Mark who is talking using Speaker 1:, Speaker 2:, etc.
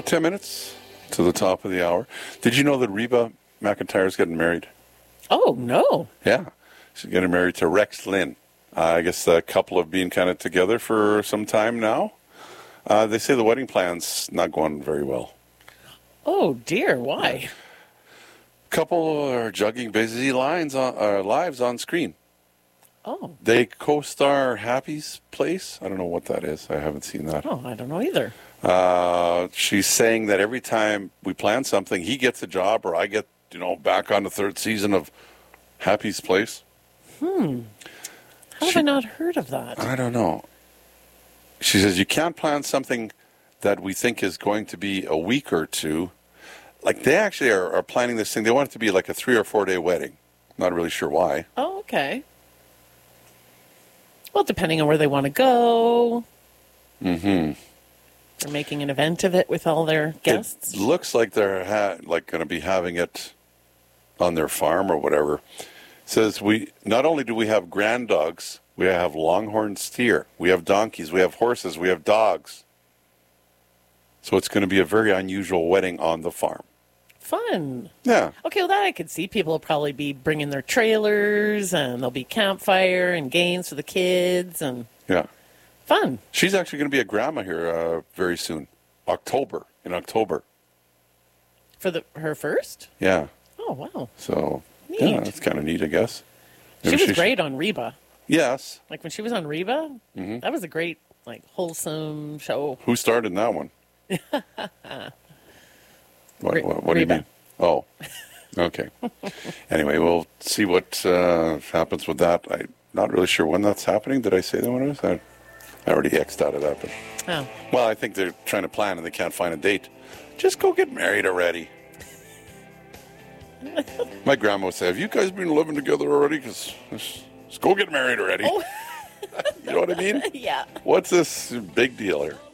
Speaker 1: About 10 minutes to the top of the hour. Did you know that Reba McEntire's getting married?
Speaker 2: Oh, no.
Speaker 1: Yeah. She's getting married to Rex Lynn. I guess the couple have been kind of together for some time now. They say the wedding plan's not going very well.
Speaker 2: Oh, dear. Why?
Speaker 1: Couple are juggling busy lives on screen.
Speaker 2: Oh.
Speaker 1: They co-star Happy's Place. I don't know what that is. I haven't seen that.
Speaker 2: Oh, I don't know either.
Speaker 1: She's saying that every time we plan something, he gets a job or I get, back on the third season of Happy's Place.
Speaker 2: How have I not heard of that?
Speaker 1: I don't know. She says you can't plan something that we think is going to be a week or two. Like they actually are planning this thing. They want it to be like a 3 or 4 day wedding. Not really sure why.
Speaker 2: Oh, okay. Well, depending on where they want to go.
Speaker 1: Mm-hmm.
Speaker 2: They're making an event of it with all their guests.
Speaker 1: It looks like they're going to be having it on their farm or whatever. It says we not only do we have grand dogs, we have longhorn steer, we have donkeys, we have horses, we have dogs. So it's going to be a very unusual wedding on the farm.
Speaker 2: Fun.
Speaker 1: Yeah.
Speaker 2: Okay, well, that I could see. People will probably be bringing their trailers, and there'll be campfire and games for the kids, and
Speaker 1: Yeah.
Speaker 2: fun.
Speaker 1: She's actually going to be a grandma here very soon. In October.
Speaker 2: For her first?
Speaker 1: Yeah.
Speaker 2: Oh, wow.
Speaker 1: So,
Speaker 2: Neat.
Speaker 1: yeah, that's kind of neat, I guess.
Speaker 2: She
Speaker 1: Maybe
Speaker 2: was great on Reba.
Speaker 1: Yes.
Speaker 2: Like, when she was on Reba, that was a great, wholesome show.
Speaker 1: Who started in that one? What do you
Speaker 2: Reba.
Speaker 1: mean? Oh, okay. Anyway, we'll see what happens with that. I'm not really sure when that's happening. Did I say that when it was? I already X'd out of that. But,
Speaker 2: Oh.
Speaker 1: well, I think they're trying to plan and they can't find a date. Just go get married already. My grandma would say, have you guys been living together already? Because just go get married already.
Speaker 2: Oh.
Speaker 1: You know what I mean?
Speaker 2: Yeah.
Speaker 1: What's this big deal here?